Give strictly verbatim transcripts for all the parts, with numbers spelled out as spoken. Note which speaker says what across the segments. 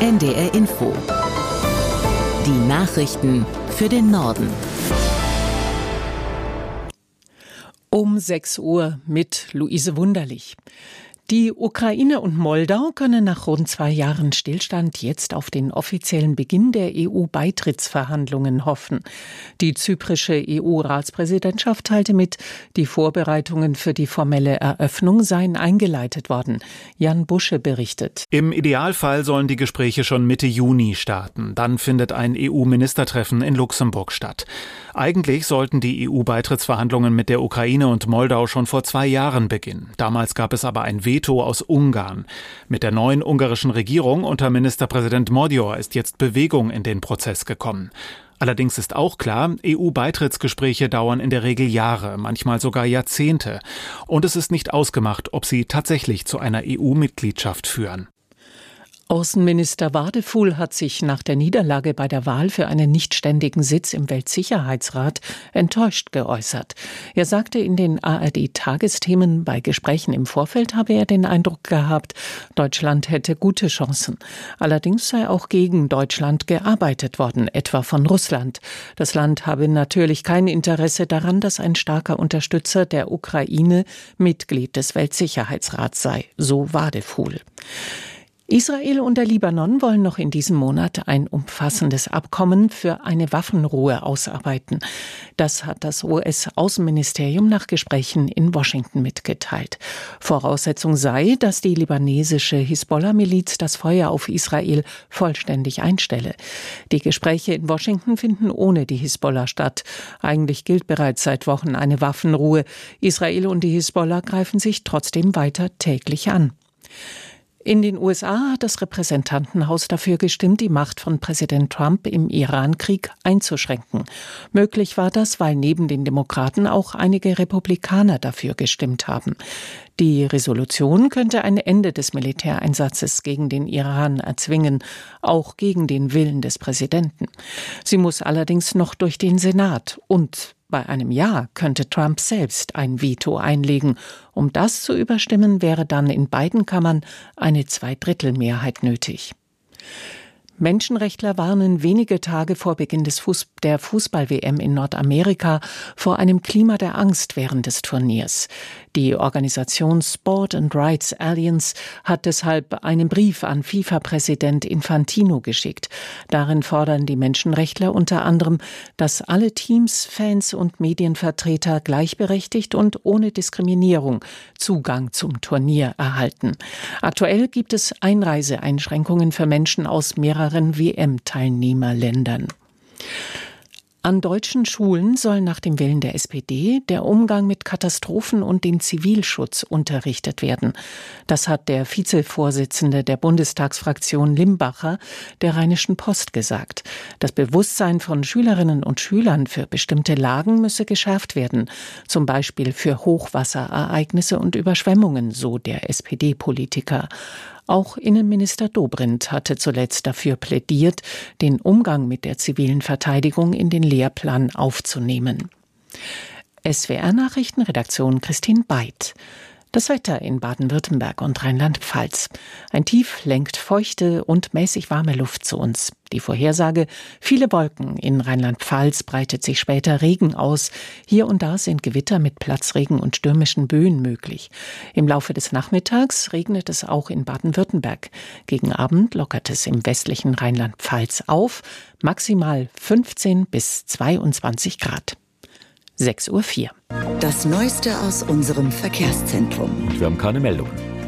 Speaker 1: N D R Info. Die Nachrichten für den Norden.
Speaker 2: Um sechs Uhr mit Luise Wunderlich. Die Ukraine und Moldau können nach rund zwei Jahren Stillstand jetzt auf den offiziellen Beginn der E U-Beitrittsverhandlungen hoffen. Die zyprische E U-Ratspräsidentschaft teilte mit, die Vorbereitungen für die formelle Eröffnung seien eingeleitet worden. Jan Busche berichtet.
Speaker 3: Im Idealfall sollen die Gespräche schon Mitte Juni starten. Dann findet ein E U-Ministertreffen in Luxemburg statt. Eigentlich sollten die E U-Beitrittsverhandlungen mit der Ukraine und Moldau schon vor zwei Jahren beginnen. Damals gab es aber ein Veto aus Ungarn. Mit der neuen ungarischen Regierung unter Ministerpräsident Magyar ist jetzt Bewegung in den Prozess gekommen. Allerdings ist auch klar, E U-Beitrittsgespräche dauern in der Regel Jahre, manchmal sogar Jahrzehnte. Und es ist nicht ausgemacht, ob sie tatsächlich zu einer E U-Mitgliedschaft führen.
Speaker 2: Außenminister Wadefuhl hat sich nach der Niederlage bei der Wahl für einen nichtständigen Sitz im Weltsicherheitsrat enttäuscht geäußert. Er sagte in den A R D-Tagesthemen, bei Gesprächen im Vorfeld habe er den Eindruck gehabt, Deutschland hätte gute Chancen. Allerdings sei auch gegen Deutschland gearbeitet worden, etwa von Russland. Das Land habe natürlich kein Interesse daran, dass ein starker Unterstützer der Ukraine Mitglied des Weltsicherheitsrats sei, so Wadefuhl. Israel und der Libanon wollen noch in diesem Monat ein umfassendes Abkommen für eine Waffenruhe ausarbeiten. Das hat das U S-Außenministerium nach Gesprächen in Washington mitgeteilt. Voraussetzung sei, dass die libanesische Hisbollah-Miliz das Feuer auf Israel vollständig einstelle. Die Gespräche in Washington finden ohne die Hisbollah statt. Eigentlich gilt bereits seit Wochen eine Waffenruhe. Israel und die Hisbollah greifen sich trotzdem weiter täglich an. In den U S A hat das Repräsentantenhaus dafür gestimmt, die Macht von Präsident Trump im Iran-Krieg einzuschränken. Möglich war das, weil neben den Demokraten auch einige Republikaner dafür gestimmt haben. Die Resolution könnte ein Ende des Militäreinsatzes gegen den Iran erzwingen, auch gegen den Willen des Präsidenten. Sie muss allerdings noch durch den Senat und bei einem Ja könnte Trump selbst ein Veto einlegen. Um das zu überstimmen, wäre dann in beiden Kammern eine Zweidrittelmehrheit nötig. Menschenrechtler warnen wenige Tage vor Beginn des Fuß- der Fußball-W M in Nordamerika vor einem Klima der Angst während des Turniers. Die Organisation Sport and Rights Alliance hat deshalb einen Brief an FIFA-Präsident Infantino geschickt. Darin fordern die Menschenrechtler unter anderem, dass alle Teams, Fans und Medienvertreter gleichberechtigt und ohne Diskriminierung Zugang zum Turnier erhalten. Aktuell gibt es Einreiseeinschränkungen für Menschen aus mehreren W M-Teilnehmerländern. An deutschen Schulen soll nach dem Willen der S P D der Umgang mit Katastrophen und dem Zivilschutz unterrichtet werden. Das hat der Vizevorsitzende der Bundestagsfraktion Limbacher der Rheinischen Post gesagt. Das Bewusstsein von Schülerinnen und Schülern für bestimmte Lagen müsse geschärft werden, zum Beispiel für Hochwasserereignisse und Überschwemmungen, so der S P D-Politiker. Auch Innenminister Dobrindt hatte zuletzt dafür plädiert, den Umgang mit der zivilen Verteidigung in den Lehrplan aufzunehmen. S W R-Nachrichtenredaktion Christine Beit. Das Wetter in Baden-Württemberg und Rheinland-Pfalz. Ein Tief lenkt feuchte und mäßig warme Luft zu uns. Die Vorhersage: viele Wolken. In Rheinland-Pfalz breitet sich später Regen aus. Hier und da sind Gewitter mit Platzregen und stürmischen Böen möglich. Im Laufe des Nachmittags regnet es auch in Baden-Württemberg. Gegen Abend lockert es im westlichen Rheinland-Pfalz auf. Maximal fünfzehn bis zweiundzwanzig Grad. sechs Uhr vier.
Speaker 4: Das Neueste aus unserem Verkehrszentrum.
Speaker 5: Und wir haben keine Meldungen.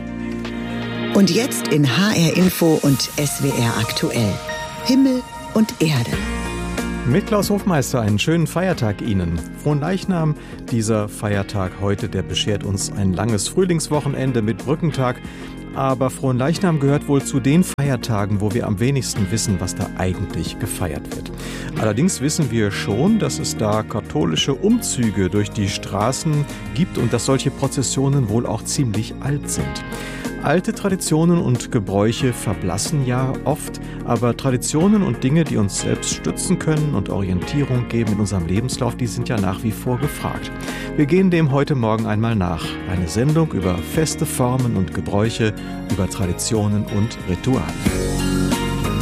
Speaker 4: Und jetzt in H R Info und S W R aktuell. Himmel und Erde.
Speaker 6: Mit Klaus Hofmeister einen schönen Feiertag Ihnen. Frohen Leichnam. Dieser Feiertag heute, der beschert uns ein langes Frühlingswochenende mit Brückentag. Aber Frohen Leichnam gehört wohl zu den Feiertagen, wo wir am wenigsten wissen, was da eigentlich gefeiert wird. Allerdings wissen wir schon, dass es da katholische Umzüge durch die Straßen gibt und dass solche Prozessionen wohl auch ziemlich alt sind. Alte Traditionen und Gebräuche verblassen ja oft, aber Traditionen und Dinge, die uns selbst stützen können und Orientierung geben in unserem Lebenslauf, die sind ja nach wie vor gefragt. Wir gehen dem heute Morgen einmal nach. Eine Sendung über feste Formen und Gebräuche, über Traditionen und Rituale.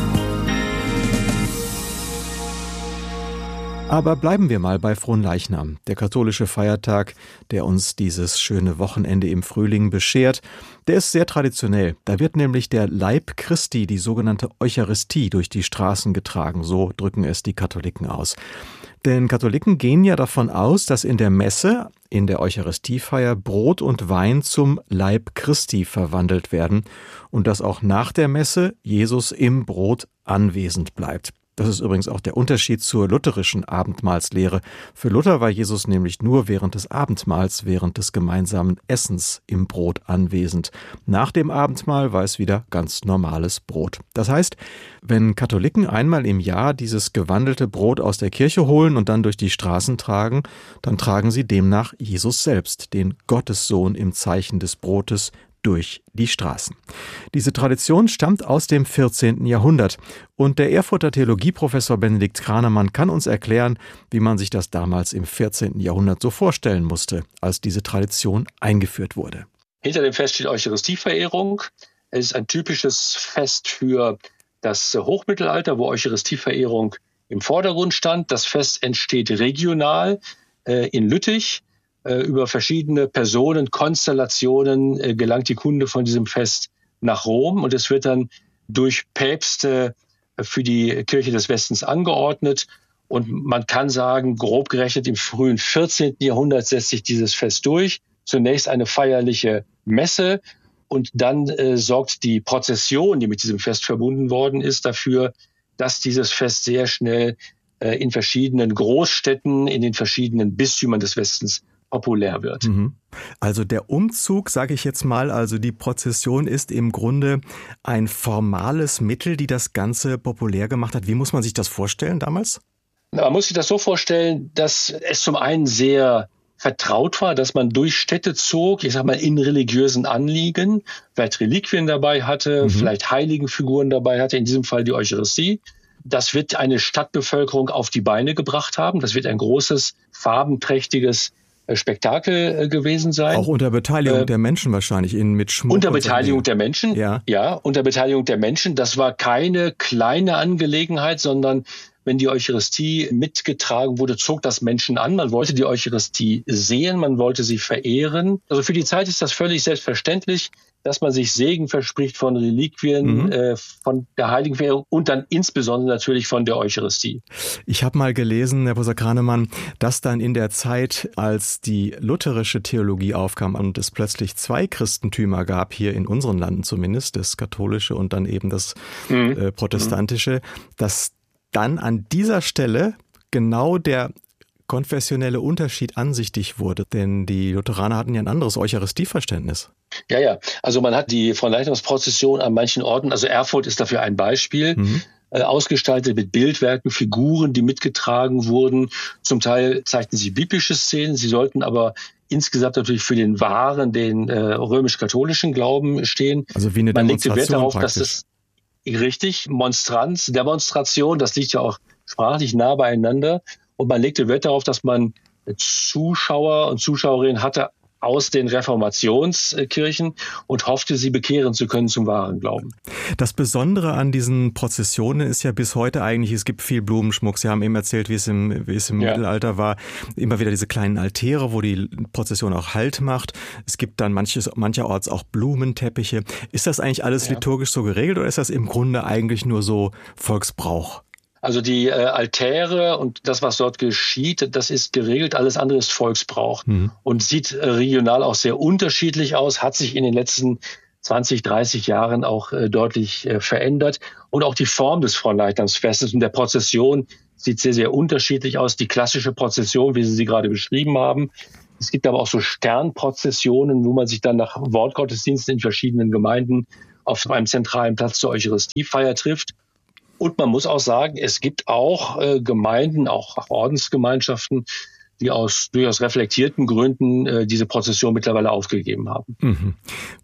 Speaker 6: Aber bleiben wir mal bei Fronleichnam, der katholische Feiertag, der uns dieses schöne Wochenende im Frühling beschert. Der ist sehr traditionell. Da wird nämlich der Leib Christi, die sogenannte Eucharistie, durch die Straßen getragen. So drücken es die Katholiken aus. Denn Katholiken gehen ja davon aus, dass in der Messe, in der Eucharistiefeier, Brot und Wein zum Leib Christi verwandelt werden und dass auch nach der Messe Jesus im Brot anwesend bleibt. Das ist übrigens auch der Unterschied zur lutherischen Abendmahlslehre. Für Luther war Jesus nämlich nur während des Abendmahls, während des gemeinsamen Essens im Brot anwesend. Nach dem Abendmahl war es wieder ganz normales Brot. Das heißt, wenn Katholiken einmal im Jahr dieses gewandelte Brot aus der Kirche holen und dann durch die Straßen tragen, dann tragen sie demnach Jesus selbst, den Gottessohn im Zeichen des Brotes, durch die Straßen. Diese Tradition stammt aus dem vierzehnten Jahrhundert und der Erfurter Theologieprofessor Benedikt Kranemann kann uns erklären, wie man sich das damals im vierzehnten Jahrhundert so vorstellen musste, als diese Tradition eingeführt wurde.
Speaker 5: Hinter dem Fest steht Eucharistieverehrung. Es ist ein typisches Fest für das Hochmittelalter, wo Eucharistieverehrung im Vordergrund stand. Das Fest entsteht regional äh, in Lüttich. Über verschiedene Personen, Konstellationen äh, gelangt die Kunde von diesem Fest nach Rom und es wird dann durch Päpste für die Kirche des Westens angeordnet. Und man kann sagen, grob gerechnet im frühen vierzehnten Jahrhundert setzt sich dieses Fest durch. Zunächst eine feierliche Messe und dann äh, sorgt die Prozession, die mit diesem Fest verbunden worden ist, dafür, dass dieses Fest sehr schnell äh, in verschiedenen Großstädten, in den verschiedenen Bistümern des Westens populär wird.
Speaker 6: Also der Umzug, sage ich jetzt mal, also die Prozession ist im Grunde ein formales Mittel, die das Ganze populär gemacht hat. Wie muss man sich das vorstellen damals?
Speaker 5: Man muss sich das so vorstellen, dass es zum einen sehr vertraut war, dass man durch Städte zog, ich sag mal in religiösen Anliegen, vielleicht Reliquien dabei hatte, mhm. vielleicht Heiligenfiguren dabei hatte, in diesem Fall die Eucharistie. Das wird eine Stadtbevölkerung auf die Beine gebracht haben. Das wird ein großes, farbenträchtiges Spektakel gewesen sein.
Speaker 6: Auch unter Beteiligung äh, der Menschen wahrscheinlich, in, mit Schmuck.
Speaker 5: Unter Beteiligung so der Menschen,
Speaker 6: ja.
Speaker 5: ja, unter Beteiligung der Menschen. Das war keine kleine Angelegenheit, sondern wenn die Eucharistie mitgetragen wurde, zog das Menschen an. Man wollte die Eucharistie sehen, man wollte sie verehren. Also für die Zeit ist das völlig selbstverständlich, dass man sich Segen verspricht von Reliquien, mhm. äh, von der Heiligenverehrung und dann insbesondere natürlich von der Eucharistie.
Speaker 6: Ich habe mal gelesen, Herr Professor Kranemann, dass dann in der Zeit, als die lutherische Theologie aufkam und es plötzlich zwei Christentümer gab, hier in unseren Landen zumindest, das katholische und dann eben das mhm. äh, protestantische, dass dann an dieser Stelle genau der konfessionelle Unterschied ansichtig wurde, denn die Lutheraner hatten ja ein anderes Eucharistieverständnis.
Speaker 5: Ja, ja, also man hat die Fronleichnamsprozession an manchen Orten, also Erfurt ist dafür ein Beispiel, mhm. äh, ausgestaltet mit Bildwerken, Figuren, die mitgetragen wurden. Zum Teil zeigten sie biblische Szenen, sie sollten aber insgesamt natürlich für den wahren, den äh, römisch-katholischen Glauben stehen.
Speaker 6: Also wie eine
Speaker 5: man legte Wert darauf,
Speaker 6: praktisch.
Speaker 5: dass es richtig, Monstranz, Demonstration, das liegt ja auch sprachlich nah beieinander. Und man legte Wert darauf, dass man Zuschauer und Zuschauerinnen hatte aus den Reformationskirchen und hoffte, sie bekehren zu können zum wahren Glauben.
Speaker 6: Das Besondere an diesen Prozessionen ist ja bis heute eigentlich, es gibt viel Blumenschmuck. Sie haben eben erzählt, wie es im, wie es im ja. Mittelalter war. Immer wieder diese kleinen Altäre, wo die Prozession auch Halt macht. Es gibt dann manches, mancherorts auch Blumenteppiche. Ist das eigentlich alles ja. liturgisch so geregelt oder ist das im Grunde eigentlich nur so Volksbrauch?
Speaker 5: Also die äh, Altäre und das, was dort geschieht, das ist geregelt. Alles andere ist Volksbrauch mhm. und sieht äh, regional auch sehr unterschiedlich aus, hat sich in den letzten zwanzig, dreißig Jahren auch äh, deutlich äh, verändert. Und auch die Form des Fronleichnamsfestes und der Prozession sieht sehr, sehr unterschiedlich aus. Die klassische Prozession, wie Sie sie gerade beschrieben haben. Es gibt aber auch so Sternprozessionen, wo man sich dann nach Wortgottesdiensten in verschiedenen Gemeinden auf einem zentralen Platz zur Eucharistiefeier trifft. Und man muss auch sagen, es gibt auch äh, Gemeinden, auch, auch Ordensgemeinschaften, die aus durchaus reflektierten Gründen äh, diese Prozession mittlerweile aufgegeben haben.
Speaker 6: Mhm.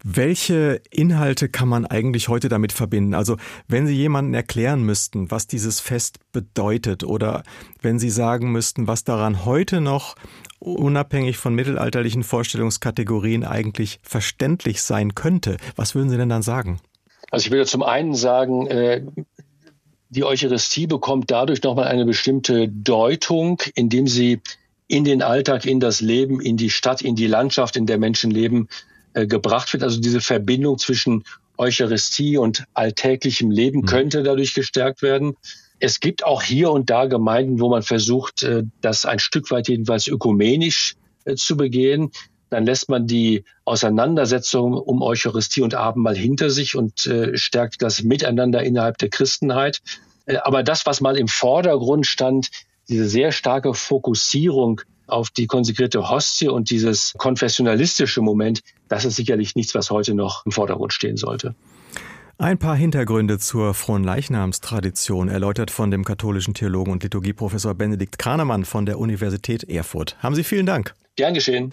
Speaker 6: Welche Inhalte kann man eigentlich heute damit verbinden? Also wenn Sie jemandem erklären müssten, was dieses Fest bedeutet oder wenn Sie sagen müssten, was daran heute noch unabhängig von mittelalterlichen Vorstellungskategorien eigentlich verständlich sein könnte, was würden Sie denn dann sagen?
Speaker 5: Also ich würde zum einen sagen, äh, Die Eucharistie bekommt dadurch nochmal eine bestimmte Deutung, indem sie in den Alltag, in das Leben, in die Stadt, in die Landschaft, in der Menschen leben, äh, gebracht wird. Also diese Verbindung zwischen Eucharistie und alltäglichem Leben könnte dadurch gestärkt werden. Es gibt auch hier und da Gemeinden, wo man versucht, äh, das ein Stück weit jedenfalls ökumenisch äh, zu begehen. Dann lässt man die Auseinandersetzung um Eucharistie und Abendmahl hinter sich und äh, stärkt das Miteinander innerhalb der Christenheit. Äh, aber das, was mal im Vordergrund stand, diese sehr starke Fokussierung auf die konsekrierte Hostie und dieses konfessionalistische Moment, das ist sicherlich nichts, was heute noch im Vordergrund stehen sollte.
Speaker 6: Ein paar Hintergründe zur Fronleichnamstradition, erläutert von dem katholischen Theologen und Liturgieprofessor Benedikt Kranemann von der Universität Erfurt. Haben Sie vielen Dank.
Speaker 5: Gern geschehen.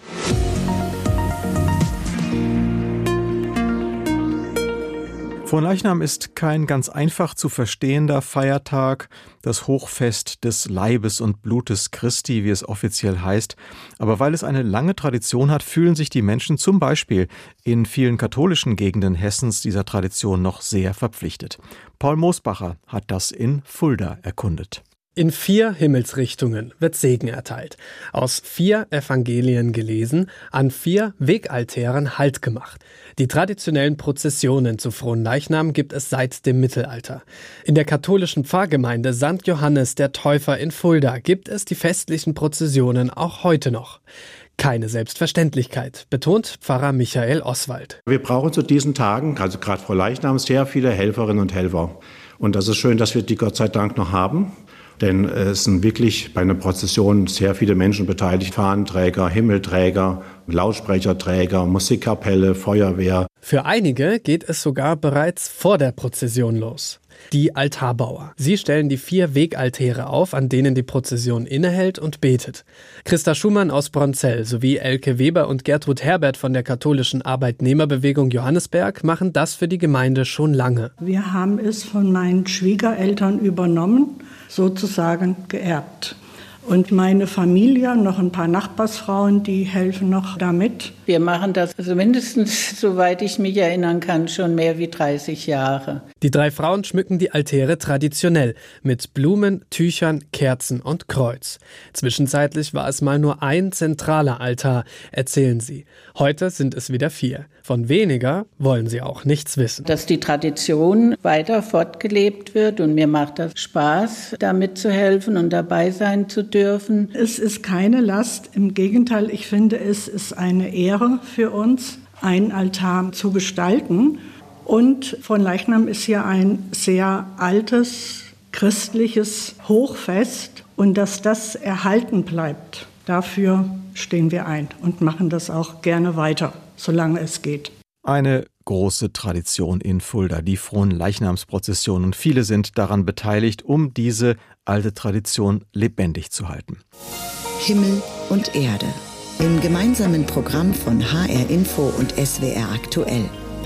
Speaker 6: Fronleichnam ist kein ganz einfach zu verstehender Feiertag, das Hochfest des Leibes und Blutes Christi, wie es offiziell heißt. Aber weil es eine lange Tradition hat, fühlen sich die Menschen zum Beispiel in vielen katholischen Gegenden Hessens dieser Tradition noch sehr verpflichtet. Paul Moosbacher hat das in Fulda erkundet.
Speaker 7: In vier Himmelsrichtungen wird Segen erteilt, aus vier Evangelien gelesen, an vier Wegaltären Halt gemacht. Die traditionellen Prozessionen zu Fronleichnam gibt es seit dem Mittelalter. In der katholischen Pfarrgemeinde Sankt Johannes der Täufer in Fulda gibt es die festlichen Prozessionen auch heute noch. Keine Selbstverständlichkeit, betont Pfarrer Michael Oswald.
Speaker 8: Wir brauchen zu diesen Tagen, also gerade Fronleichnam, sehr viele Helferinnen und Helfer. Und das ist schön, dass wir die Gott sei Dank noch haben. Denn es sind wirklich bei einer Prozession sehr viele Menschen beteiligt. Fahnenträger, Himmelträger, Lautsprecherträger, Musikkapelle, Feuerwehr.
Speaker 7: Für einige geht es sogar bereits vor der Prozession los. Die Altarbauer. Sie stellen die vier Wegaltäre auf, an denen die Prozession innehält und betet. Christa Schumann aus Bronzell sowie Elke Weber und Gertrud Herbert von der katholischen Arbeitnehmerbewegung Johannesberg machen das für die Gemeinde schon lange.
Speaker 9: Wir haben es von meinen Schwiegereltern übernommen, sozusagen geerbt. Und meine Familie, noch ein paar Nachbarsfrauen, die helfen noch damit.
Speaker 10: Wir machen das also mindestens, soweit ich mich erinnern kann, schon mehr wie dreißig Jahre.
Speaker 7: Die drei Frauen schmücken die Altäre traditionell mit Blumen, Tüchern, Kerzen und Kreuz. Zwischenzeitlich war es mal nur ein zentraler Altar, erzählen sie. Heute sind es wieder vier. Von weniger wollen sie auch nichts wissen.
Speaker 10: Dass die Tradition weiter fortgelebt wird und mir macht das Spaß, da mitzuhelfen und dabei sein zu dürfen.
Speaker 9: Es ist keine Last, im Gegenteil, ich finde, es ist eine Ehre für uns, einen Altar zu gestalten. Und Fronleichnam ist ja ein sehr altes christliches Hochfest und dass das erhalten bleibt, dafür stehen wir ein und machen das auch gerne weiter, solange es geht.
Speaker 6: Eine große Tradition in Fulda, die Fronleichnamsprozession, und viele sind daran beteiligt, um diese alte Tradition lebendig zu halten.
Speaker 4: Himmel und Erde. Im gemeinsamen Programm von H R Info und S W R aktuell.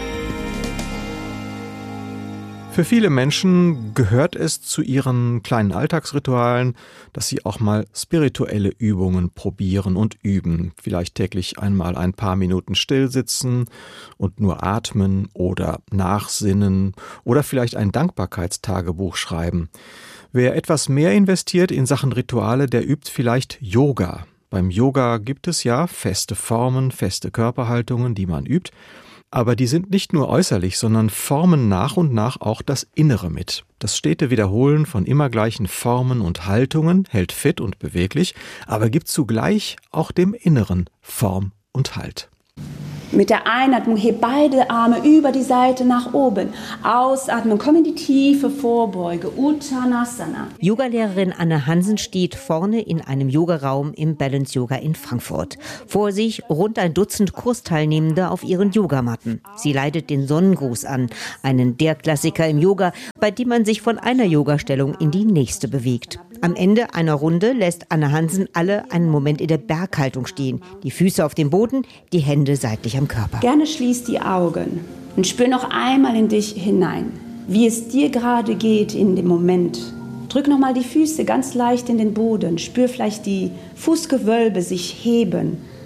Speaker 6: Für viele Menschen gehört es zu ihren kleinen Alltagsritualen, dass sie auch mal spirituelle Übungen probieren und üben. Vielleicht täglich einmal ein paar Minuten stillsitzen und nur atmen oder nachsinnen oder vielleicht ein Dankbarkeitstagebuch schreiben. Wer etwas mehr investiert in Sachen Rituale, der übt vielleicht Yoga. Beim Yoga gibt es ja feste Formen, feste Körperhaltungen, die man übt. Aber die sind nicht nur äußerlich, sondern formen nach und nach auch das Innere mit. Das stete Wiederholen von immer gleichen Formen und Haltungen hält fit und beweglich, aber gibt zugleich auch dem Inneren Form und Halt.
Speaker 11: Mit der Einatmung heb beide Arme über die Seite nach oben. Ausatmen, komm in die tiefe Vorbeuge, Uttanasana.
Speaker 12: Yogalehrerin Anne Hansen steht vorne in einem Yogaraum im Balance Yoga in Frankfurt. Vor sich rund ein Dutzend Kursteilnehmende auf ihren Yogamatten. Sie leitet den Sonnengruß an, einen der Klassiker im Yoga, bei dem man sich von einer Yogastellung in die nächste bewegt. Am Ende einer Runde lässt Anne Hansen alle einen Moment in der Berghaltung stehen. Die Füße auf dem Boden, die Hände seitlich am Körper.
Speaker 11: Gerne schließ die Augen und spür noch einmal in dich hinein, wie es dir gerade geht in dem Moment. Drück noch mal die Füße ganz leicht in den Boden. Spür vielleicht die Fußgewölbe sich heben,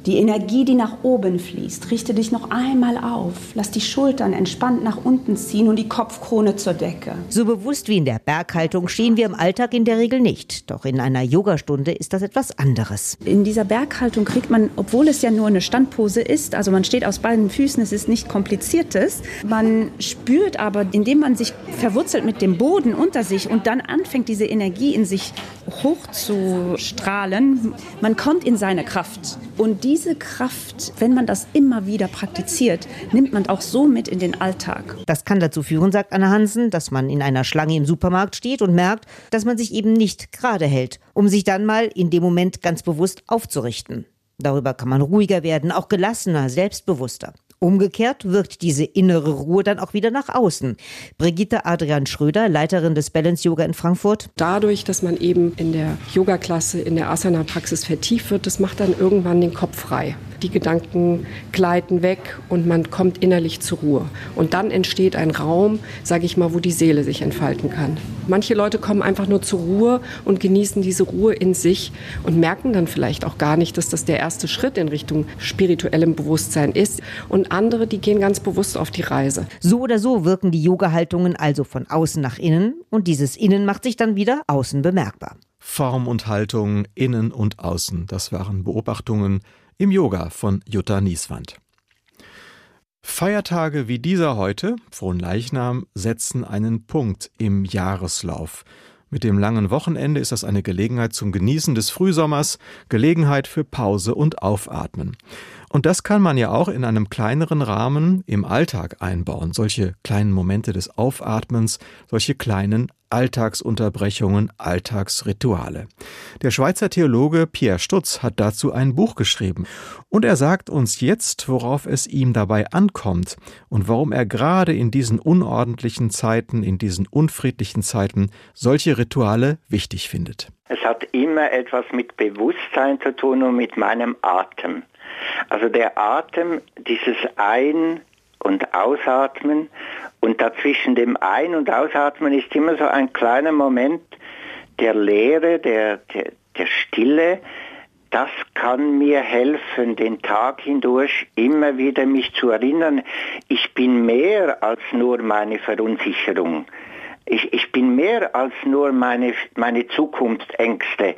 Speaker 11: Die Energie, die nach oben fließt, richte dich noch einmal auf. Lass die Schultern entspannt nach unten ziehen und die Kopfkrone zur Decke.
Speaker 12: So bewusst wie in der Berghaltung stehen wir im Alltag in der Regel nicht. Doch in einer Yogastunde ist das etwas anderes.
Speaker 11: In dieser Berghaltung kriegt man, obwohl es ja nur eine Standpose ist, also man steht aus beiden Füßen, es ist nicht kompliziertes, man spürt aber, indem man sich verwurzelt mit dem Boden unter sich und dann anfängt, diese Energie in sich hochzustrahlen, man kommt in seine Kraft. Und diese Kraft, wenn man das immer wieder praktiziert, nimmt man auch so mit in den Alltag.
Speaker 12: Das kann dazu führen, sagt Anne Hansen, dass man in einer Schlange im Supermarkt steht und merkt, dass man sich eben nicht gerade hält, um sich dann mal in dem Moment ganz bewusst aufzurichten. Darüber kann man ruhiger werden, auch gelassener, selbstbewusster. Umgekehrt wirkt diese innere Ruhe dann auch wieder nach außen. Brigitte Adrian Schröder, Leiterin des Balance Yoga in Frankfurt.
Speaker 13: Dadurch, dass man eben in der Yoga-Klasse, in der Asana-Praxis vertieft wird, das macht dann irgendwann den Kopf frei. Die Gedanken gleiten weg und man kommt innerlich zur Ruhe. Und dann entsteht ein Raum, sage ich mal, wo die Seele sich entfalten kann. Manche Leute kommen einfach nur zur Ruhe und genießen diese Ruhe in sich und merken dann vielleicht auch gar nicht, dass das der erste Schritt in Richtung spirituellem Bewusstsein ist. Und andere, die gehen ganz bewusst auf die Reise.
Speaker 12: So oder so wirken die Yoga-Haltungen also von außen nach innen und dieses Innen macht sich dann wieder außen bemerkbar.
Speaker 6: Form und Haltung, innen und außen, das waren Beobachtungen im Yoga von Jutta Nieswand. Feiertage wie dieser heute, Fronleichnam, setzen einen Punkt im Jahreslauf. Mit dem langen Wochenende ist das eine Gelegenheit zum Genießen des Frühsommers, Gelegenheit für Pause und Aufatmen. Und das kann man ja auch in einem kleineren Rahmen im Alltag einbauen. Solche kleinen Momente des Aufatmens, solche kleinen Alltagsunterbrechungen, Alltagsrituale. Der Schweizer Theologe Pierre Stutz hat dazu ein Buch geschrieben. Und er sagt uns jetzt, worauf es ihm dabei ankommt und warum er gerade in diesen unordentlichen Zeiten, in diesen unfriedlichen Zeiten solche Rituale wichtig findet.
Speaker 14: Es hat immer etwas mit Bewusstsein zu tun und mit meinem Atem. Also der Atem, dieses Ein- und Ausatmen und dazwischen dem Ein- und Ausatmen ist immer so ein kleiner Moment der Leere, der, der, der Stille. Das kann mir helfen, den Tag hindurch immer wieder mich zu erinnern, ich bin mehr als nur meine Verunsicherung. Ich, ich bin mehr als nur meine, meine Zukunftsängste.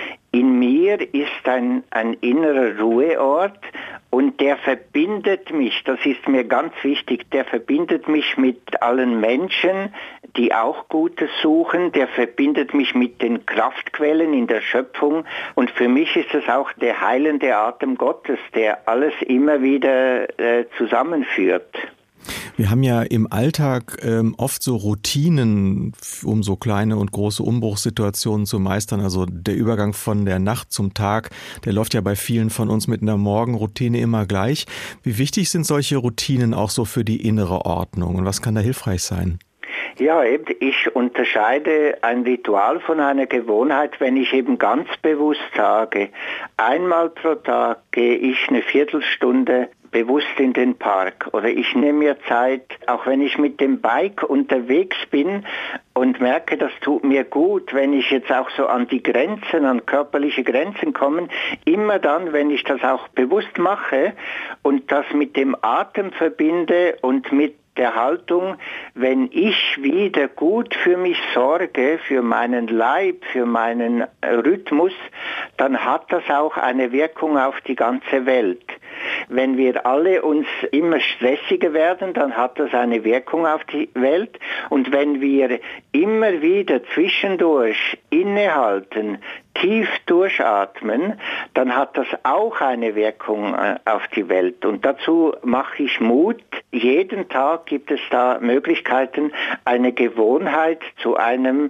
Speaker 14: In mir ist ein, ein innerer Ruheort und der verbindet mich, das ist mir ganz wichtig, der verbindet mich mit allen Menschen, die auch Gutes suchen, der verbindet mich mit den Kraftquellen in der Schöpfung und für mich ist es auch der heilende Atem Gottes, der alles immer wieder äh, zusammenführt.
Speaker 6: Wir haben ja im Alltag ähm, oft so Routinen, um so kleine und große Umbruchssituationen zu meistern. Also der Übergang von der Nacht zum Tag, der läuft ja bei vielen von uns mit einer Morgenroutine immer gleich. Wie wichtig sind solche Routinen auch so für die innere Ordnung und was kann da hilfreich sein?
Speaker 14: Ja, eben, ich unterscheide ein Ritual von einer Gewohnheit, wenn ich eben ganz bewusst sage, einmal pro Tag gehe ich eine Viertelstunde bewusst in den Park oder ich nehme mir Zeit, auch wenn ich mit dem Bike unterwegs bin und merke, das tut mir gut, wenn ich jetzt auch so an die Grenzen, an körperliche Grenzen komme, immer dann, wenn ich das auch bewusst mache und das mit dem Atem verbinde und mit der Haltung, wenn ich wieder gut für mich sorge, für meinen Leib, für meinen Rhythmus, dann hat das auch eine Wirkung auf die ganze Welt. Wenn wir alle uns immer stressiger werden, dann hat das eine Wirkung auf die Welt. Und wenn wir immer wieder zwischendurch innehalten, tief durchatmen, dann hat das auch eine Wirkung auf die Welt. Und dazu mache ich Mut. Jeden Tag gibt es da Möglichkeiten, eine Gewohnheit zu einem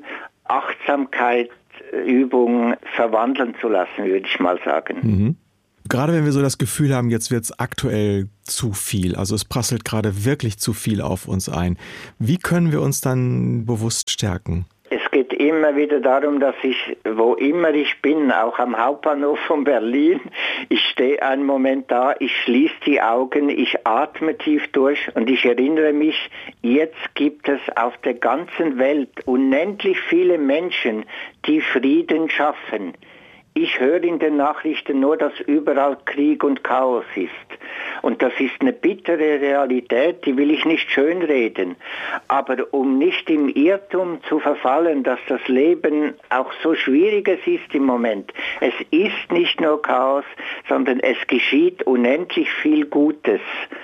Speaker 14: Achtsamkeitsübung verwandeln zu lassen, würde ich mal sagen.
Speaker 6: Mhm. Gerade wenn wir so das Gefühl haben, jetzt wird es aktuell zu viel, also es prasselt gerade wirklich zu viel auf uns ein. Wie können wir uns dann bewusst stärken?
Speaker 14: Es geht immer wieder darum, dass ich, wo immer ich bin, auch am Hauptbahnhof von Berlin, ich stehe einen Moment da, ich schließe die Augen, ich atme tief durch und ich erinnere mich, jetzt gibt es auf der ganzen Welt unendlich viele Menschen, die Frieden schaffen. Ich höre in den Nachrichten nur, dass überall Krieg und Chaos ist. Und das ist eine bittere Realität, die will ich nicht schönreden. Aber um nicht im Irrtum zu verfallen, dass das Leben auch so schwieriges ist im Moment. Es ist nicht nur Chaos, sondern es geschieht unendlich viel Gutes.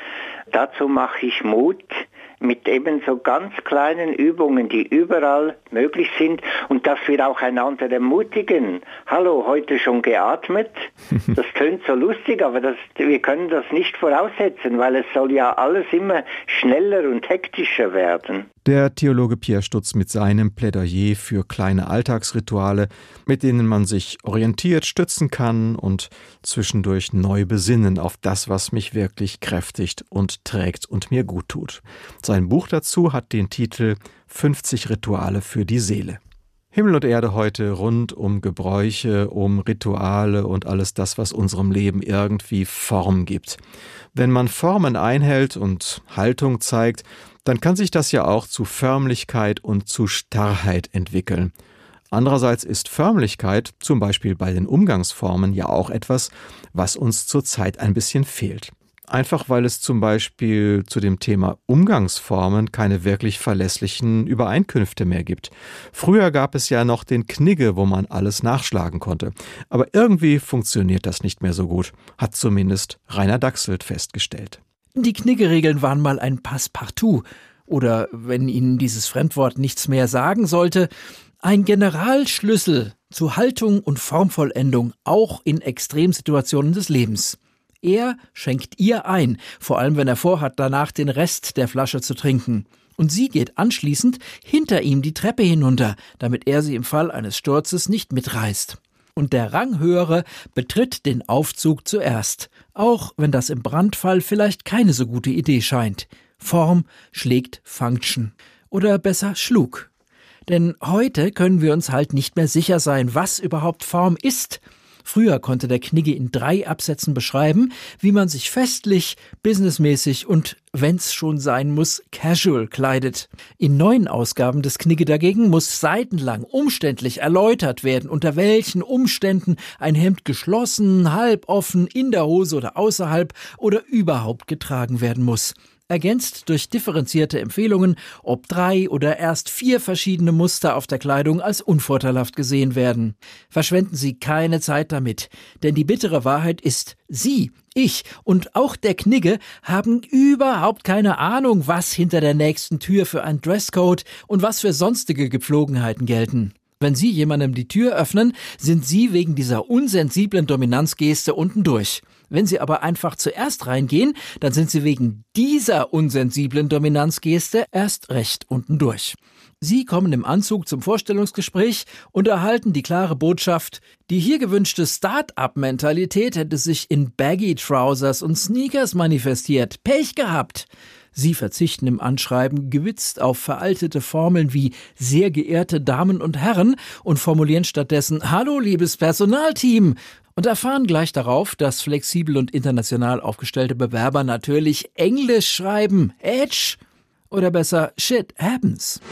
Speaker 14: Dazu mache ich Mut mit eben so ganz kleinen Übungen, die überall möglich sind und dass wir auch einander ermutigen. Hallo, heute schon geatmet? Das tönt so lustig, aber das, wir können das nicht voraussetzen, weil es soll ja alles immer schneller und hektischer werden.
Speaker 6: Der Theologe Pierre Stutz mit seinem Plädoyer für kleine Alltagsrituale, mit denen man sich orientiert, stützen kann und zwischendurch neu besinnen auf das, was mich wirklich kräftigt und trägt und mir gut tut. Sein Buch dazu hat den Titel fünfzig Rituale für die Seele. Himmel und Erde heute rund um Gebräuche, um Rituale und alles das, was unserem Leben irgendwie Form gibt. Wenn man Formen einhält und Haltung zeigt, dann kann sich das ja auch zu Förmlichkeit und zu Starrheit entwickeln. Andererseits ist Förmlichkeit, zum Beispiel bei den Umgangsformen, ja auch etwas, was uns zurzeit ein bisschen fehlt. Einfach weil es zum Beispiel zu dem Thema Umgangsformen keine wirklich verlässlichen Übereinkünfte mehr gibt. Früher gab es ja noch den Knigge, wo man alles nachschlagen konnte. Aber irgendwie funktioniert das nicht mehr so gut, hat zumindest Rainer Dachselt festgestellt.
Speaker 15: Die Knigge-Regeln waren mal ein Passepartout. Oder, wenn Ihnen dieses Fremdwort nichts mehr sagen sollte, ein Generalschlüssel zu Haltung und Formvollendung, auch in Extremsituationen des Lebens. Er schenkt ihr ein, vor allem wenn er vorhat, danach den Rest der Flasche zu trinken. Und sie geht anschließend hinter ihm die Treppe hinunter, damit er sie im Fall eines Sturzes nicht mitreißt. Und der Ranghöhere betritt den Aufzug zuerst, auch wenn das im Brandfall vielleicht keine so gute Idee scheint. Form schlägt Function. Oder besser schlug. Denn heute können wir uns halt nicht mehr sicher sein, was überhaupt Form ist. Früher konnte der Knigge in drei Absätzen beschreiben, wie man sich festlich, businessmäßig und, wenn's schon sein muss, casual kleidet. In neuen Ausgaben des Knigge dagegen muss seitenlang umständlich erläutert werden, unter welchen Umständen ein Hemd geschlossen, halboffen, in der Hose oder außerhalb oder überhaupt getragen werden muss. Ergänzt durch differenzierte Empfehlungen, ob drei oder erst vier verschiedene Muster auf der Kleidung als unvorteilhaft gesehen werden. Verschwenden Sie keine Zeit damit, denn die bittere Wahrheit ist, Sie, ich und auch der Knigge haben überhaupt keine Ahnung, was hinter der nächsten Tür für ein Dresscode und was für sonstige Gepflogenheiten gelten. Wenn Sie jemandem die Tür öffnen, sind Sie wegen dieser unsensiblen Dominanzgeste unten durch. Wenn Sie aber einfach zuerst reingehen, dann sind Sie wegen dieser unsensiblen Dominanzgeste erst recht unten durch. Sie kommen im Anzug zum Vorstellungsgespräch und erhalten die klare Botschaft, die hier gewünschte Start-up-Mentalität hätte sich in Baggy-Trousers und Sneakers manifestiert. Pech gehabt! Sie verzichten im Anschreiben gewitzt auf veraltete Formeln wie sehr geehrte Damen und Herren und formulieren stattdessen Hallo, liebes Personalteam und erfahren gleich darauf, dass flexibel und international aufgestellte Bewerber natürlich Englisch schreiben. Edge oder besser Shit happens.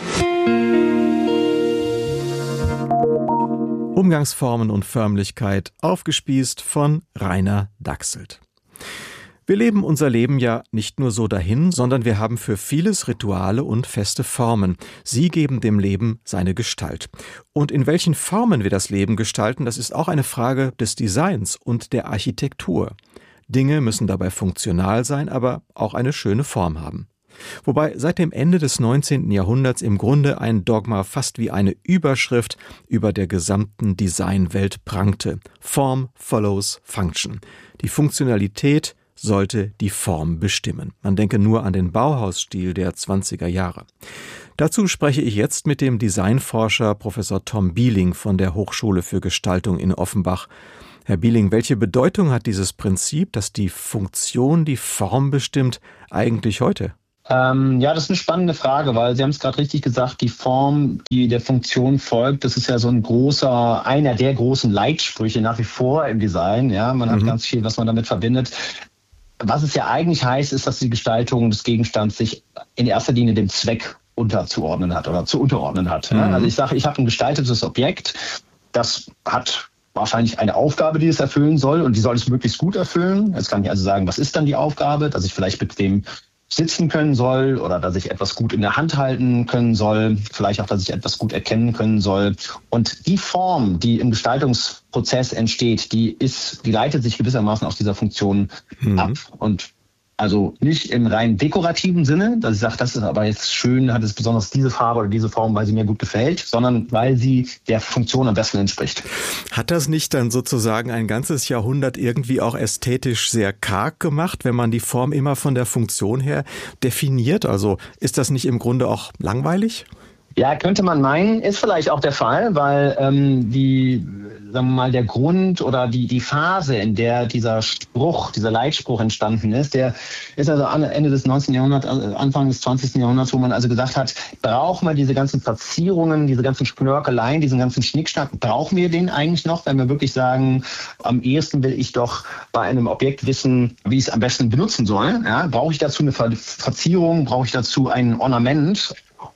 Speaker 6: Umgangsformen und Förmlichkeit, aufgespießt von Rainer Dachselt. Wir leben unser Leben ja nicht nur so dahin, sondern wir haben für vieles Rituale und feste Formen. Sie geben dem Leben seine Gestalt. Und in welchen Formen wir das Leben gestalten, das ist auch eine Frage des Designs und der Architektur. Dinge müssen dabei funktional sein, aber auch eine schöne Form haben. Wobei seit dem Ende des neunzehnten Jahrhunderts im Grunde ein Dogma fast wie eine Überschrift über der gesamten Designwelt prangte. Form follows Function. Die Funktionalität sollte die Form bestimmen. Man denke nur an den Bauhausstil der zwanziger Jahre. Dazu spreche ich jetzt mit dem Designforscher Professor Tom Bieling von der Hochschule für Gestaltung in Offenbach. Herr Bieling, welche Bedeutung hat dieses Prinzip, dass die Funktion die Form bestimmt, eigentlich heute?
Speaker 16: Ähm, ja, das ist eine spannende Frage, weil Sie haben es gerade richtig gesagt, die Form, die der Funktion folgt, das ist ja so ein großer, einer der großen Leitsprüche nach wie vor im Design. Ja, man mhm. hat ganz viel, was man damit verbindet. Was es ja eigentlich heißt, ist, dass die Gestaltung des Gegenstands sich in erster Linie dem Zweck unterzuordnen hat oder zu unterordnen hat. Mhm. Also ich sage, ich habe ein gestaltetes Objekt, das hat wahrscheinlich eine Aufgabe, die es erfüllen soll und die soll es möglichst gut erfüllen. Jetzt kann ich also sagen, was ist dann die Aufgabe, dass ich vielleicht bequem sitzen können soll oder dass ich etwas gut in der Hand halten können soll, vielleicht auch, dass ich etwas gut erkennen können soll. Und die Form, die im Gestaltungsprozess entsteht, die ist, die leitet sich gewissermaßen aus dieser Funktion mhm. ab. Und also nicht im rein dekorativen Sinne, dass ich sage, das ist aber jetzt schön, hat es besonders diese Farbe oder diese Form, weil sie mir gut gefällt, sondern weil sie der Funktion am besten entspricht.
Speaker 6: Hat das nicht dann sozusagen ein ganzes Jahrhundert irgendwie auch ästhetisch sehr karg gemacht, wenn man die Form immer von der Funktion her definiert? Also ist das nicht im Grunde auch langweilig?
Speaker 16: Ja, könnte man meinen, ist vielleicht auch der Fall, weil ähm, die, sagen wir mal, der Grund oder die die Phase, in der dieser Spruch, dieser Leitspruch entstanden ist, der ist also Ende des neunzehnten Jahrhunderts, Anfang des zwanzigsten Jahrhunderts, wo man also gesagt hat, brauchen wir diese ganzen Verzierungen, diese ganzen Schnörkeleien, diesen ganzen Schnickschnack, brauchen wir den eigentlich noch, wenn wir wirklich sagen, am ehesten will ich doch bei einem Objekt wissen, wie ich es am besten benutzen soll. Ja, brauche ich dazu eine Ver- Verzierung, brauche ich dazu ein Ornament?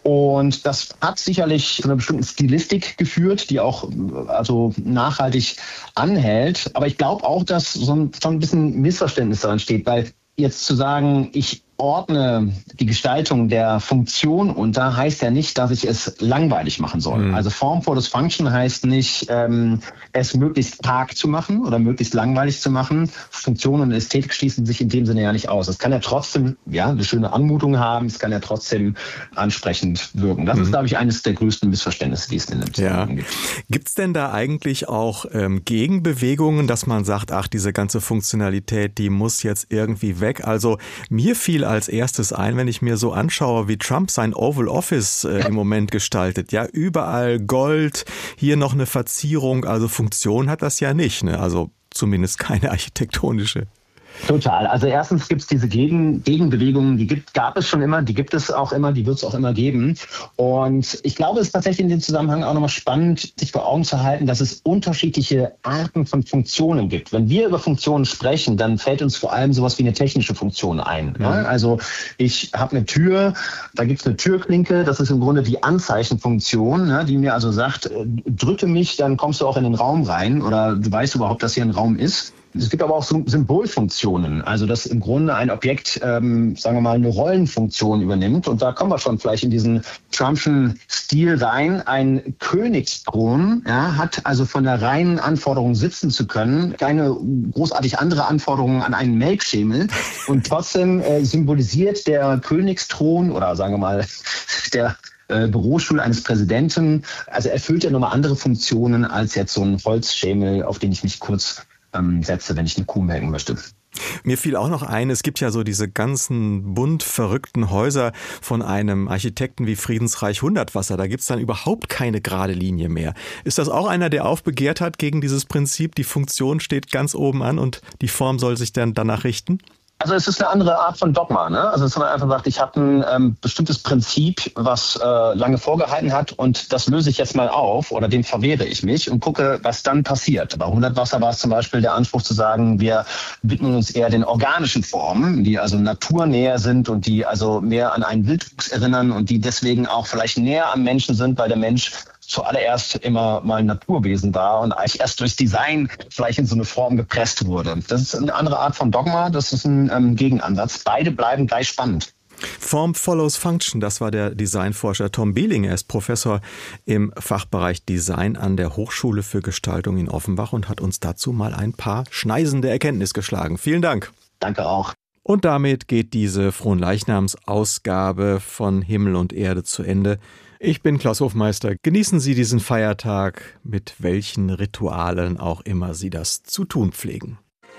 Speaker 16: Und das hat sicherlich zu einer bestimmten Stilistik geführt, die auch also nachhaltig anhält. Aber ich glaube auch, dass so ein, schon ein bisschen Missverständnis daran steht, weil jetzt zu sagen, ich ordne die Gestaltung der Funktion unter, heißt ja nicht, dass ich es langweilig machen soll. Mhm. Also Form follows Function heißt nicht, ähm, es möglichst karg zu machen oder möglichst langweilig zu machen. Funktion und Ästhetik schließen sich in dem Sinne ja nicht aus. Es kann ja trotzdem ja eine schöne Anmutung haben, es kann ja trotzdem ansprechend wirken. Das mhm. ist, glaube ich, eines der größten Missverständnisse, die es in dem Zusammenhang gibt.
Speaker 6: Gibt es denn da eigentlich auch ähm, Gegenbewegungen, dass man sagt, ach, diese ganze Funktionalität, die muss jetzt irgendwie weg? Also mir fiel als erstes ein, wenn ich mir so anschaue, wie Trump sein Oval Office äh, im Moment gestaltet. Ja, überall Gold, hier noch eine Verzierung, also Funktion hat das ja nicht, ne? Also zumindest keine architektonische.
Speaker 16: Total. Also erstens gibt es diese Gegen- Gegenbewegungen, die gibt, gab es schon immer, die gibt es auch immer, die wird es auch immer geben. Und ich glaube, es ist tatsächlich in dem Zusammenhang auch nochmal spannend, sich vor Augen zu halten, dass es unterschiedliche Arten von Funktionen gibt. Wenn wir über Funktionen sprechen, dann fällt uns vor allem sowas wie eine technische Funktion ein. Ja. Ne? Also ich habe eine Tür, da gibt es eine Türklinke, das ist im Grunde die Anzeichenfunktion, ne, die mir also sagt, drücke mich, dann kommst du auch in den Raum rein oder du weißt überhaupt, dass hier ein Raum ist. Es gibt aber auch so Symbolfunktionen, also dass im Grunde ein Objekt, ähm, sagen wir mal, eine Rollenfunktion übernimmt. Und da kommen wir schon vielleicht in diesen Trumpschen Stil rein. Ein Königsthron ja, hat also von der reinen Anforderung, sitzen zu können, keine großartig andere Anforderungen an einen Melkschemel. Und trotzdem äh, symbolisiert der Königsthron oder sagen wir mal der äh, Bürostuhl eines Präsidenten, also erfüllt er nochmal andere Funktionen als jetzt so ein Holzschemel, auf den ich mich kurz setze, wenn ich eine Kuh melken möchte.
Speaker 6: Mir fiel auch noch ein, es gibt ja so diese ganzen bunt verrückten Häuser von einem Architekten wie Friedensreich Hundertwasser. Da gibt's dann überhaupt keine gerade Linie mehr. Ist das auch einer, der aufbegehrt hat gegen dieses Prinzip, die Funktion steht ganz oben an und die Form soll sich dann danach richten?
Speaker 16: Also es ist eine andere Art von Dogma, ne? Also dass man einfach sagt, ich habe ein ähm, bestimmtes Prinzip, was äh, lange vorgehalten hat und das löse ich jetzt mal auf oder dem verwehre ich mich und gucke, was dann passiert. Bei Hundertwasser war es zum Beispiel der Anspruch zu sagen, wir widmen uns eher den organischen Formen, die also naturnäher sind und die also mehr an einen Wildwuchs erinnern und die deswegen auch vielleicht näher am Menschen sind, weil der Mensch zuallererst immer mal ein Naturwesen war und eigentlich erst durchs Design vielleicht in so eine Form gepresst wurde. Das ist eine andere Art von Dogma, das ist ein ähm, Gegenansatz. Beide bleiben gleich spannend.
Speaker 6: Form follows Function, das war der Designforscher Tom Behling. Er ist Professor im Fachbereich Design an der Hochschule für Gestaltung in Offenbach und hat uns dazu mal ein paar schneisende Erkenntnisse geschlagen. Vielen Dank.
Speaker 16: Danke auch.
Speaker 6: Und damit geht diese Fronleichnams-Ausgabe von Himmel und Erde zu Ende. Ich bin Klaus Hofmeister. Genießen Sie diesen Feiertag, mit welchen Ritualen auch immer Sie das zu tun pflegen.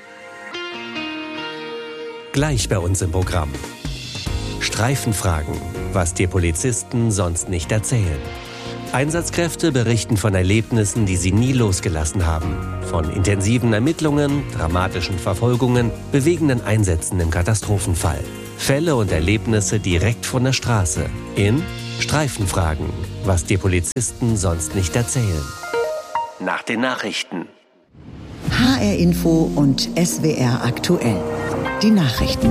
Speaker 17: Gleich bei uns im Programm. Streifenfragen, was dir Polizisten sonst nicht erzählen. Einsatzkräfte berichten von Erlebnissen, die sie nie losgelassen haben. Von intensiven Ermittlungen, dramatischen Verfolgungen, bewegenden Einsätzen im Katastrophenfall. Fälle und Erlebnisse direkt von der Straße. In Streifenfragen, was dir Polizisten sonst nicht erzählen. Nach den Nachrichten.
Speaker 4: H R Info und S W R aktuell. Die Nachrichten.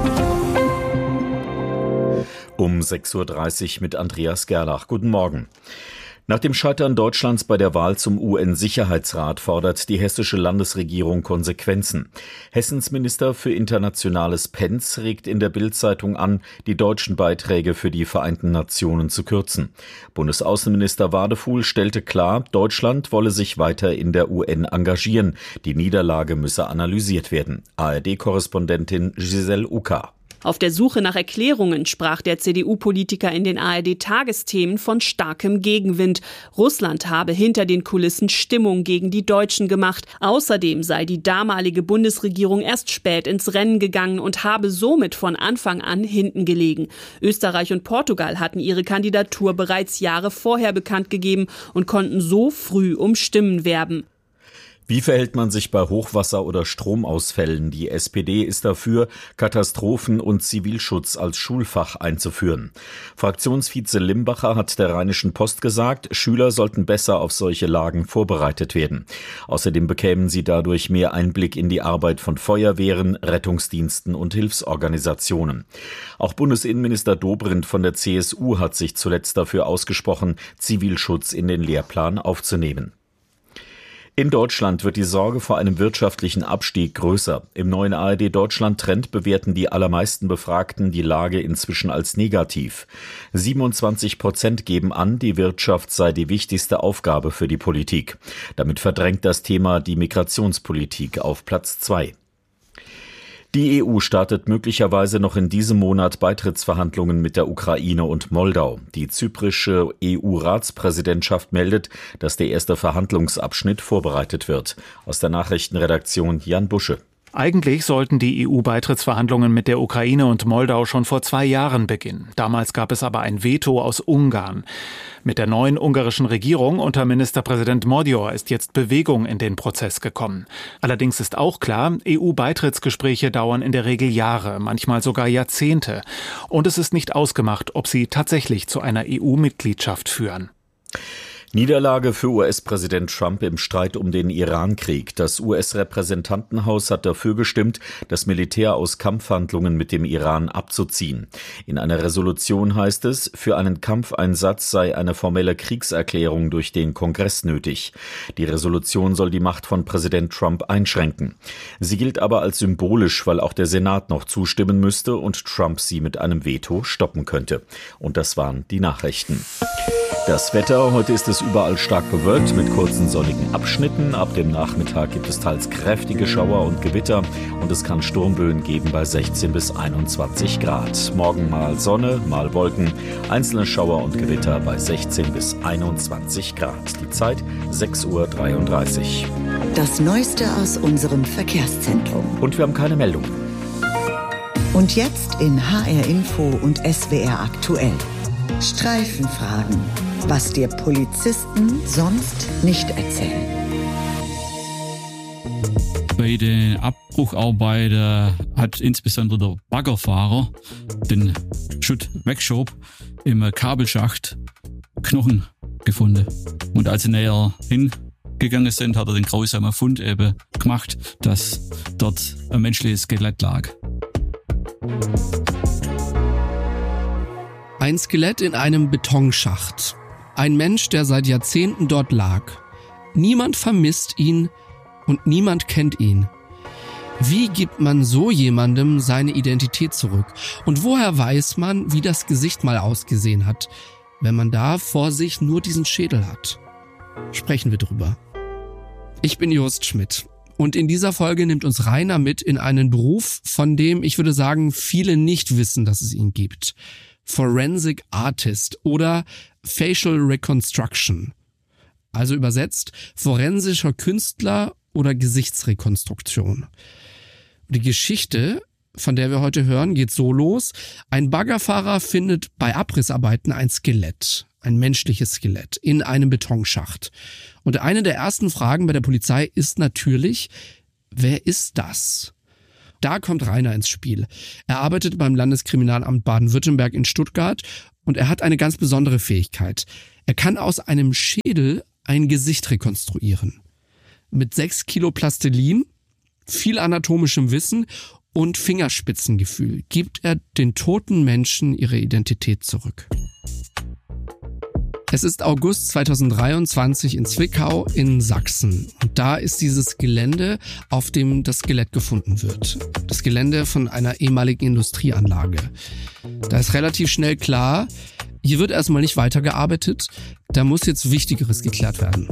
Speaker 18: Um sechs Uhr dreißig mit Andreas Gerlach. Guten Morgen. Nach dem Scheitern Deutschlands bei der Wahl zum U N-Sicherheitsrat fordert die hessische Landesregierung Konsequenzen. Hessens Minister für Internationales Pentz regt in der Bild-Zeitung an, die deutschen Beiträge für die Vereinten Nationen zu kürzen. Bundesaußenminister Wadefuhl stellte klar, Deutschland wolle sich weiter in der U N engagieren. Die Niederlage müsse analysiert werden. A R D-Korrespondentin Giselle Uka.
Speaker 19: Auf der Suche nach Erklärungen sprach der C D U-Politiker in den A R D-Tagesthemen von starkem Gegenwind. Russland habe hinter den Kulissen Stimmung gegen die Deutschen gemacht. Außerdem sei die damalige Bundesregierung erst spät ins Rennen gegangen und habe somit von Anfang an hinten gelegen. Österreich und Portugal hatten ihre Kandidatur bereits Jahre vorher bekannt gegeben und konnten so früh um Stimmen werben.
Speaker 18: Wie verhält man sich bei Hochwasser- oder Stromausfällen? Die S P D ist dafür, Katastrophen- und Zivilschutz als Schulfach einzuführen. Fraktionsvize Limbacher hat der Rheinischen Post gesagt, Schüler sollten besser auf solche Lagen vorbereitet werden. Außerdem bekämen sie dadurch mehr Einblick in die Arbeit von Feuerwehren, Rettungsdiensten und Hilfsorganisationen. Auch Bundesinnenminister Dobrindt von der C S U hat sich zuletzt dafür ausgesprochen, Zivilschutz in den Lehrplan aufzunehmen. In Deutschland wird die Sorge vor einem wirtschaftlichen Abstieg größer. Im neuen A R D-Deutschland-Trend bewerten die allermeisten Befragten die Lage inzwischen als negativ. siebenundzwanzig Prozent geben an, die Wirtschaft sei die wichtigste Aufgabe für die Politik. Damit verdrängt das Thema die Migrationspolitik auf Platz zwei. Die E U startet möglicherweise noch in diesem Monat Beitrittsverhandlungen mit der Ukraine und Moldau. Die zyprische E U-Ratspräsidentschaft meldet, dass der erste Verhandlungsabschnitt vorbereitet wird. Aus der Nachrichtenredaktion Jan Busche.
Speaker 3: Eigentlich sollten die E U-Beitrittsverhandlungen mit der Ukraine und Moldau schon vor zwei Jahren beginnen. Damals gab es aber ein Veto aus Ungarn. Mit der neuen ungarischen Regierung unter Ministerpräsident Magyar ist jetzt Bewegung in den Prozess gekommen. Allerdings ist auch klar, E U-Beitrittsgespräche dauern in der Regel Jahre, manchmal sogar Jahrzehnte. Und es ist nicht ausgemacht, ob sie tatsächlich zu einer E U-Mitgliedschaft führen.
Speaker 18: Niederlage für U S-Präsident Trump im Streit um den Iran-Krieg. Das U S-Repräsentantenhaus hat dafür gestimmt, das Militär aus Kampfhandlungen mit dem Iran abzuziehen. In einer Resolution heißt es, für einen Kampfeinsatz sei eine formelle Kriegserklärung durch den Kongress nötig. Die Resolution soll die Macht von Präsident Trump einschränken. Sie gilt aber als symbolisch, weil auch der Senat noch zustimmen müsste und Trump sie mit einem Veto stoppen könnte. Und das waren die Nachrichten. Das Wetter, heute ist es überall stark bewölkt mit kurzen sonnigen Abschnitten. Ab dem Nachmittag gibt es teils kräftige Schauer und Gewitter und es kann Sturmböen geben bei sechzehn bis einundzwanzig Grad. Morgen mal Sonne, mal Wolken, einzelne Schauer und Gewitter bei sechzehn bis einundzwanzig Grad. Die Zeit sechs Uhr dreiunddreißig.
Speaker 4: Das Neueste aus unserem Verkehrszentrum.
Speaker 18: Und wir haben keine Meldung.
Speaker 4: Und jetzt in H R Info und S W R aktuell. Streifenfragen. Was dir Polizisten sonst nicht erzählen.
Speaker 20: Bei den Abbrucharbeiten hat insbesondere der Baggerfahrer den Schutt wegschob im Kabelschacht Knochen gefunden. Und als sie näher hingegangen sind, hat er den grausamen Fund eben gemacht, dass dort ein menschliches Skelett lag.
Speaker 21: Ein Skelett in einem Betonschacht. Ein Mensch, der seit Jahrzehnten dort lag. Niemand vermisst ihn und niemand kennt ihn. Wie gibt man so jemandem seine Identität zurück? Und woher weiß man, wie das Gesicht mal ausgesehen hat, wenn man da vor sich nur diesen Schädel hat? Sprechen wir drüber. Ich bin Jost Schmidt. Und in dieser Folge nimmt uns Rainer mit in einen Beruf, von dem ich würde sagen, viele nicht wissen, dass es ihn gibt. Forensic Artist oder Facial Reconstruction. Also übersetzt forensischer Künstler oder Gesichtsrekonstruktion. Die Geschichte, von der wir heute hören, geht so los. Ein Baggerfahrer findet bei Abrissarbeiten ein Skelett, ein menschliches Skelett in einem Betonschacht. Und eine der ersten Fragen bei der Polizei ist natürlich, wer ist das? Da kommt Rainer ins Spiel. Er arbeitet beim Landeskriminalamt Baden-Württemberg in Stuttgart und er hat eine ganz besondere Fähigkeit. Er kann aus einem Schädel ein Gesicht rekonstruieren. Mit sechs Kilo Plastilin, viel anatomischem Wissen und Fingerspitzengefühl gibt er den toten Menschen ihre Identität zurück. Es ist August zweitausenddreiundzwanzig in Zwickau in Sachsen. Und da ist dieses Gelände, auf dem das Skelett gefunden wird. Das Gelände von einer ehemaligen Industrieanlage. Da ist relativ schnell klar, hier wird erstmal nicht weitergearbeitet. Da muss jetzt Wichtigeres geklärt werden.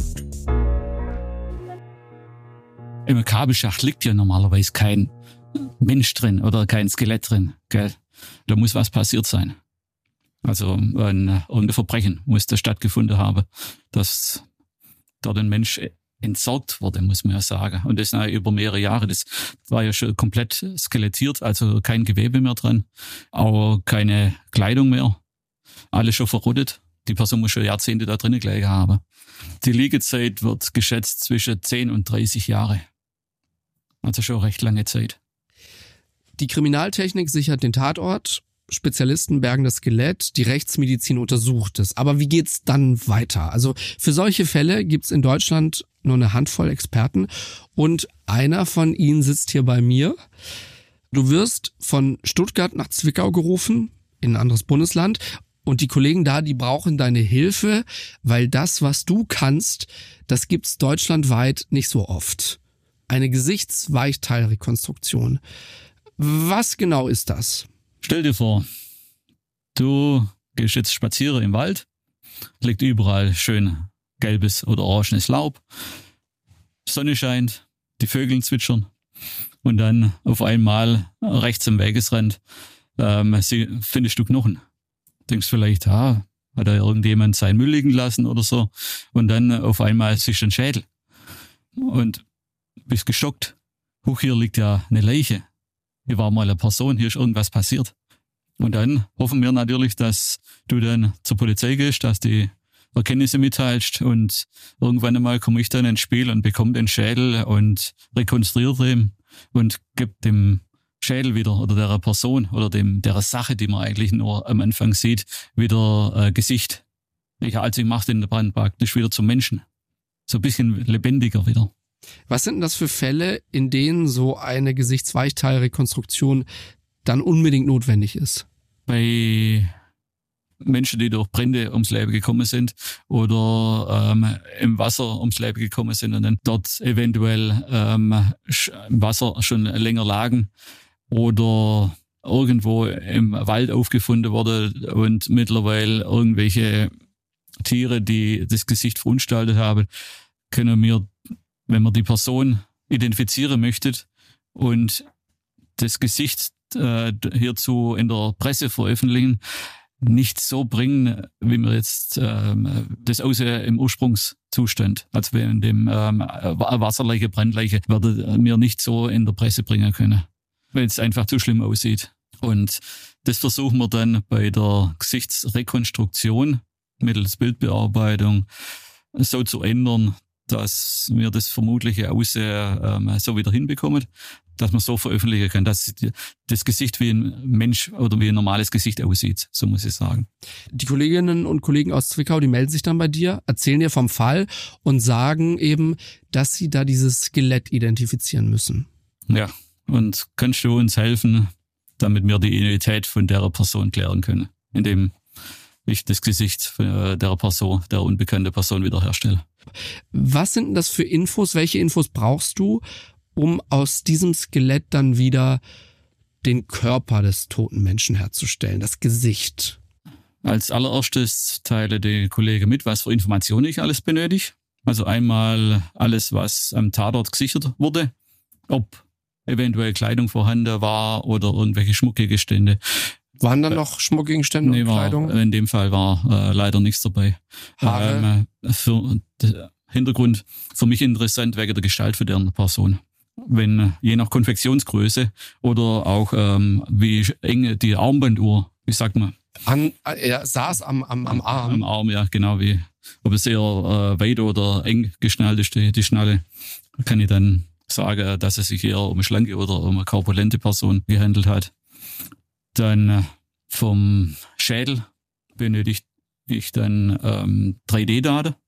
Speaker 20: Im Kabelschacht liegt ja normalerweise kein Mensch drin oder kein Skelett drin, gell? Da muss was passiert sein. Also ein, irgendein Verbrechen muss da stattgefunden haben, dass dort ein Mensch entsorgt wurde, muss man ja sagen. Und das über mehrere Jahre. Das war ja schon komplett skelettiert, also kein Gewebe mehr dran, auch keine Kleidung mehr. Alles schon verrottet. Die Person muss schon Jahrzehnte da drinnen gelegen haben. Die Liegezeit wird geschätzt zwischen zehn und dreißig Jahre. Also schon recht lange Zeit.
Speaker 21: Die Kriminaltechnik sichert den Tatort. Spezialisten bergen das Skelett, die Rechtsmedizin untersucht es. Aber wie geht's dann weiter? Also für solche Fälle gibt's in Deutschland nur eine Handvoll Experten und einer von ihnen sitzt hier bei mir. Du wirst von Stuttgart nach Zwickau gerufen, in ein anderes Bundesland, und die Kollegen da, die brauchen deine Hilfe, weil das, was du kannst, das gibt's deutschlandweit nicht so oft. Eine Gesichtsweichteilrekonstruktion. Was genau ist das?
Speaker 20: Stell dir vor, du gehst jetzt spazieren im Wald, liegt überall schön gelbes oder orangenes Laub, Sonne scheint, die Vögel zwitschern und dann auf einmal rechts am Wegesrand ähm, findest du Knochen. Denkst vielleicht, ah, hat da irgendjemand seinen Müll liegen lassen oder so, und dann auf einmal siehst du einen Schädel und bist geschockt. Huch, hier liegt ja eine Leiche. Hier war mal eine Person, hier ist irgendwas passiert. Und dann hoffen wir natürlich, dass du dann zur Polizei gehst, dass die Erkenntnisse mitteilst, und irgendwann einmal komme ich dann ins Spiel und bekomme den Schädel und rekonstruiere den und gebe dem Schädel wieder oder der Person oder dem der Sache, die man eigentlich nur am Anfang sieht, wieder äh, Gesicht. Ich, also ich mache den Brand praktisch wieder zum Menschen. So ein bisschen lebendiger wieder.
Speaker 21: Was sind denn das für Fälle, in denen so eine Gesichtsweichteilrekonstruktion dann unbedingt notwendig ist?
Speaker 20: Bei Menschen, die durch Brände ums Leben gekommen sind oder ähm, im Wasser ums Leben gekommen sind und dann dort eventuell ähm, im Wasser schon länger lagen oder irgendwo im Wald aufgefunden wurde und mittlerweile irgendwelche Tiere, die das Gesicht verunstaltet haben, können wir, wenn man die Person identifizieren möchte und das Gesicht äh, hierzu in der Presse veröffentlichen, nicht so bringen, wie wir jetzt ähm, das aussehen im Ursprungszustand. Also in dem ähm, Wasserleiche, Brandleiche werden wir nicht so in der Presse bringen können, weil es einfach zu schlimm aussieht. Und das versuchen wir dann bei der Gesichtsrekonstruktion mittels Bildbearbeitung so zu ändern, dass wir das vermutliche Aussehen ähm, so wieder hinbekommen, dass man so veröffentlichen kann, dass das Gesicht wie ein Mensch oder wie ein normales Gesicht aussieht, so muss ich sagen.
Speaker 21: Die Kolleginnen und Kollegen aus Zwickau, die melden sich dann bei dir, erzählen dir vom Fall und sagen eben, dass sie da dieses Skelett identifizieren müssen.
Speaker 20: Ja, und kannst du uns helfen, damit wir die Identität von der Person klären können, indem ich das Gesicht der Person, der unbekannten Person wiederherstelle.
Speaker 21: Was sind denn das für Infos? Welche Infos brauchst du, um aus diesem Skelett dann wieder den Körper des toten Menschen herzustellen, das Gesicht?
Speaker 20: Als allererstes teile die Kollegen mit, was für Informationen ich alles benötige. Also einmal alles, was am Tatort gesichert wurde, ob eventuell Kleidung vorhanden war oder irgendwelche Schmuckgegenstände.
Speaker 21: Waren da noch Schmuckgegenstände
Speaker 20: nee,
Speaker 21: und Kleidung?
Speaker 20: War, in dem Fall war äh, leider nichts dabei.
Speaker 21: Haare?
Speaker 20: Ähm, für der Hintergrund für mich interessant wegen der Gestalt für deren Person. Wenn je nach Konfektionsgröße oder auch ähm, wie eng die Armbanduhr, wie sagt man?
Speaker 21: An, er saß am, am, am Arm.
Speaker 20: Am Arm, ja, genau. Wie, ob es sehr äh, weit oder eng geschnallt ist, die, die Schnalle, kann ich dann sagen, dass es sich eher um eine schlanke oder um eine korpulente Person gehandelt hat. Dann vom Schädel benötige ich dann ähm, drei D-Daten.